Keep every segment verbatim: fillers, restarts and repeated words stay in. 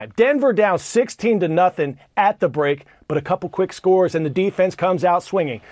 Denver down sixteen to nothing at the break, but a couple quick scores and the defense comes out swinging.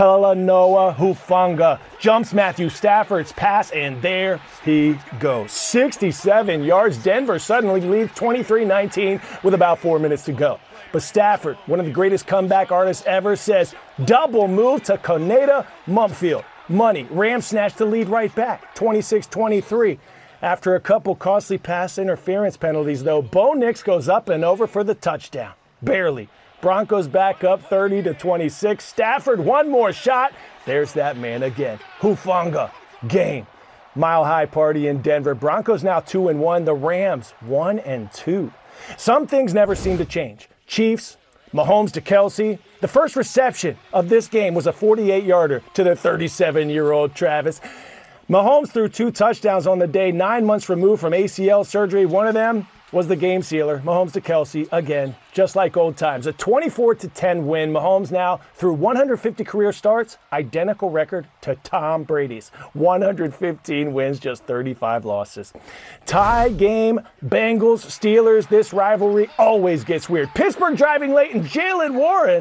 Talanoa Hufanga jumps Matthew Stafford's pass, and there he goes. sixty-seven yards. Denver suddenly leads twenty-three nineteen with about four minutes to go. But Stafford, one of the greatest comeback artists ever, says, double move to Konata Mumpfield. Money. Rams snatch the lead right back, twenty-six twenty-three. After a couple costly pass interference penalties, though, Bo Nix goes up and over for the touchdown. Barely. Broncos back up thirty to twenty-six. Stafford, one more shot. There's that man again. Hufanga. Game. Mile High party in Denver. Broncos now two and one. The Rams one and two. Some things never seem to change. Chiefs, Mahomes to Kelsey. The first reception of this game was a forty-eight yarder to the thirty-seven-year-old Travis. Mahomes threw two touchdowns on the day, nine months removed from A C L surgery. One of them was the game sealer, Mahomes to Kelsey, again, just like old times. A twenty-four to ten win. Mahomes now through one hundred fifty career starts, identical record to Tom Brady's. one hundred fifteen wins, just thirty-five losses. Tie game, Bengals, Steelers. This rivalry always gets weird. Pittsburgh driving late, and Jaylen Warren,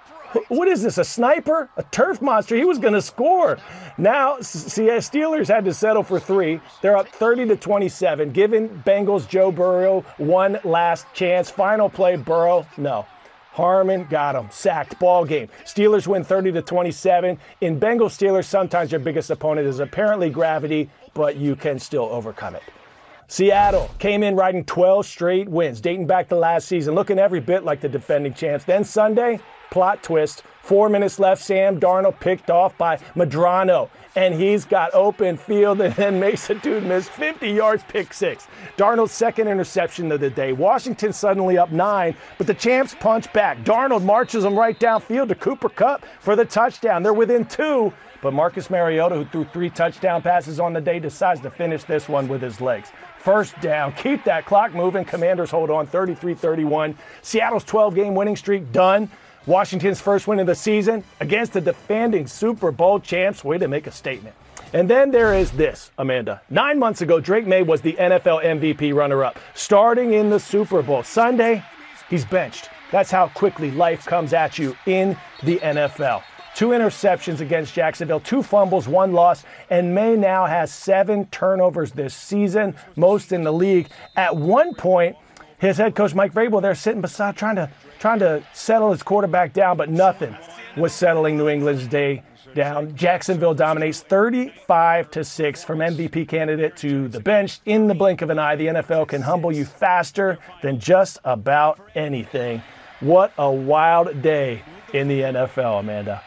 what is this, a sniper? A turf monster? He was going to score. Now, Steelers had to settle for three. They're up thirty to twenty-seven, giving Bengals Joe Burrow one last chance. Final play, Burrow, no. Harmon got him. Sacked. Ball game. Steelers win thirty to twenty-seven. In Bengals Steelers, sometimes your biggest opponent is apparently gravity, but you can still overcome it. Seattle came in riding twelve straight wins, dating back to last season, looking every bit like the defending champs. Then Sunday, plot twist, four minutes left, Sam Darnold picked off by Medrano, and he's got open field and then makes a dude miss fifty yards, pick six. Darnold's second interception of the day. Washington suddenly up nine, but the champs punch back. Darnold marches them right downfield to Cooper Kupp for the touchdown. They're within two, but Marcus Mariota, who threw three touchdown passes on the day, decides to finish this one with his legs. First down, keep that clock moving. Commanders hold on thirty-three thirty-one. Seattle's twelve-game winning streak done. Washington's first win of the season against the defending Super Bowl champs. Way to make a statement. And then there is this, Amanda. Nine months ago, Drake May was the N F L M V P runner-up. Starting in the Super Bowl. Sunday, he's benched. That's how quickly life comes at you in the N F L. Two interceptions against Jacksonville, two fumbles, one loss, and May now has seven turnovers this season, most in the league. At one point, his head coach, Mike Vrabel, there sitting beside trying to trying to settle his quarterback down, but nothing was settling New England's day down. Jacksonville dominates thirty-five to six from M V P candidate to the bench in the blink of an eye. The N F L can humble you faster than just about anything. What a wild day in the N F L, Amanda.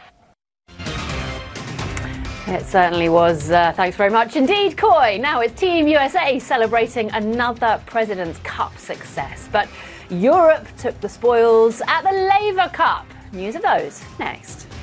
It certainly was. Uh, thanks very much indeed, Coy. Now it's Team U S A celebrating another President's Cup success. But Europe took the spoils at the Laver Cup. News of those next.